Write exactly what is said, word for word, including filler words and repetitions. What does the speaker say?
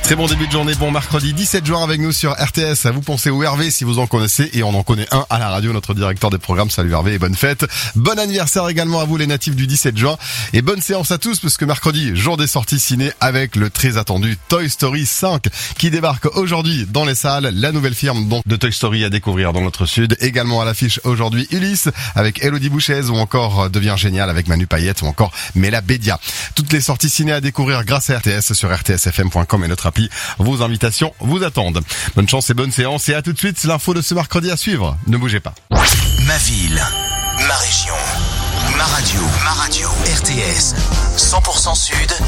Très bon début de journée, bon mercredi dix-sept juin avec nous sur R T S. Vous pensez au Hervé si vous en connaissez, et on en connaît un à la radio, notre directeur des programmes. Salut Hervé et bonne fête. Bon anniversaire également à vous les natifs du dix-sept juin, et bonne séance à tous parce que mercredi, jour des sorties ciné avec le très attendu Toy Story cinq qui débarque aujourd'hui dans les salles. La nouvelle firme donc de Toy Story à découvrir dans notre sud. Également à l'affiche aujourd'hui Ulysse avec Elodie Bouchez, ou encore Devient génial avec Manu Payette, ou encore Mela Bédia. Toutes les sorties ciné à découvrir grâce à R T S sur r t s f m point com et notre appli. Vos invitations vous attendent. Bonne chance et bonne séance, et à tout de suite, c'est l'info de ce mercredi à suivre. Ne bougez pas. Ma ville, ma région, ma radio, ma radio, R T S, cent pour cent Sud,